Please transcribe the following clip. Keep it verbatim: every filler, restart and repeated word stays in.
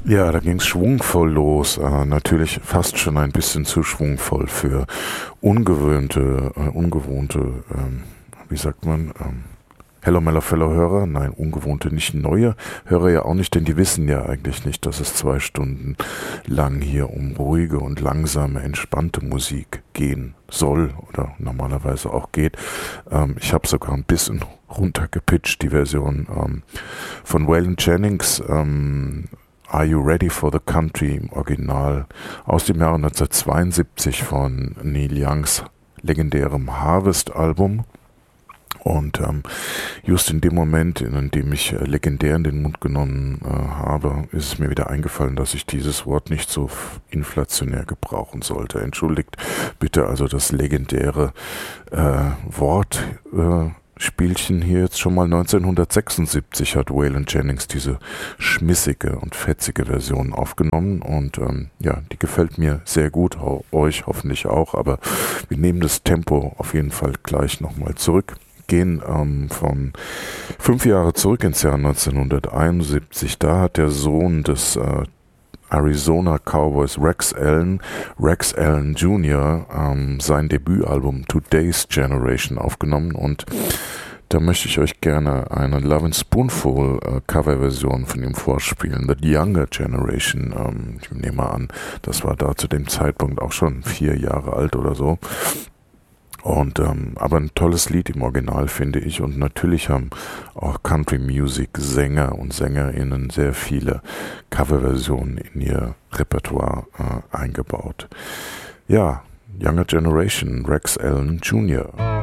Ja, da ging's schwungvoll los. Äh, natürlich fast schon ein bisschen zu schwungvoll für ungewöhnte, äh, ungewohnte, ähm, wie sagt man, ähm, Hello Mellow Fellow Hörer, nein, ungewohnte, nicht neue Hörer ja auch nicht, denn die wissen ja eigentlich nicht, dass es zwei Stunden lang hier um ruhige und langsame, entspannte Musik gehen soll oder normalerweise auch geht. Ähm, ich habe sogar ein bisschen runtergepitcht, die Version ähm, von Waylon Jennings, ähm, Are You Ready for the Country im Original aus dem Jahre neunzehnhundertzweiundsiebzig von Neil Youngs legendärem Harvest-Album. Und ähm, just in dem Moment, in dem ich äh, legendär in den Mund genommen äh, habe, ist es mir wieder eingefallen, dass ich dieses Wort nicht so inflationär gebrauchen sollte. Entschuldigt bitte also das legendäre äh, Wortspielchen äh, hier jetzt schon mal. neunzehnhundertsechsundsiebzig hat Waylon Jennings diese schmissige und fetzige Version aufgenommen und ähm, ja, die gefällt mir sehr gut, ho- euch hoffentlich auch, aber wir nehmen das Tempo auf jeden Fall gleich nochmal zurück. Gehen ähm, von fünf Jahre zurück ins Jahr neunzehnhunderteinundsiebzig. Da hat der Sohn des äh, Arizona Cowboys Rex Allen, Rex Allen Junior, ähm, sein Debütalbum Today's Generation aufgenommen und da möchte ich euch gerne eine Lovin' Spoonful äh, Coverversion von ihm vorspielen. The Younger Generation. Ähm, ich nehme mal an, das war da zu dem Zeitpunkt auch schon vier Jahre alt oder so. Und ähm, aber ein tolles Lied im Original, finde ich. Und natürlich haben auch Country Music Sänger und SängerInnen sehr viele Coverversionen in ihr Repertoire äh, eingebaut. Ja, Younger Generation, Rex Allen Junior